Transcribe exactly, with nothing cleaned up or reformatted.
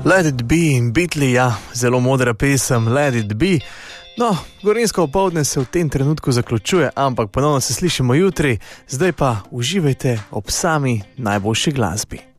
Let it be in Beatli, ja, zelo modra pesem Let it be. No, gorenjsko opoldne se v tem trenutku zaključuje, ampak ponovno se slišimo jutri, zdaj pa uživajte ob sami najboljši glasbi.